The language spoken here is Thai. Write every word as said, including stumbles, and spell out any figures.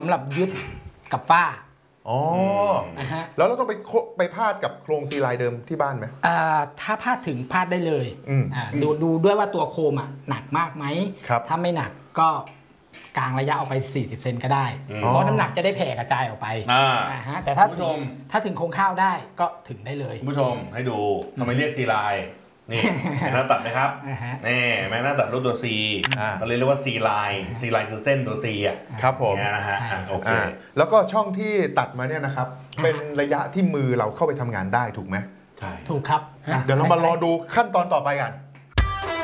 สำหรับยึดกับฝ้าอ๋อนะฮะแล้วเราต้องไปไปพาดกับโครงซีไลน์เดิมที่บ้านไหมอ่าถ้าพาดถึงพาดได้เลยอ่าดูดูด้วยว่าตัวโคมอ่ะหนักมากไหมถ้าไม่หนักก็กลางระยะออกไปสี่สิบเซนก็ได้เพราะน้ำหนักจะได้แผ่กระจายออกไปอ่าฮะแต่ถ้าถึงถ้าถึงโครงข้าวได้ก็ถึงได้เลยผู้ชมให้ดูทำไมเรียกซีไลน์นี่หน้าตัดนะครับนี่แม่หน้าตัดรูปตัว C เราเรียกว่า C line C line คือเส้นตัว C อ่ะครับผมนะฮะโอเคแล้วก็ช่องที่ตัดมาเนี่ยนะครับเป็นระยะที่มือเราเข้าไปทำงานได้ถูกไหมใช่ถูกครับเดี๋ยวเรามารอดูขั้นตอนต่อไปกัน